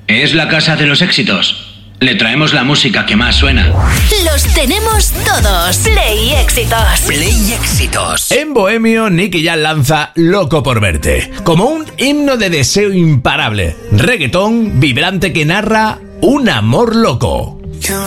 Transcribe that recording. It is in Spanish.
Es la casa de los éxitos. Le traemos la música que más suena. Los tenemos todos. Play Éxitos. Play Éxitos. En Bohemio, Nicky Jam lanza Loco por verte, como un himno de deseo imparable. Reggaetón vibrante que narra un amor loco.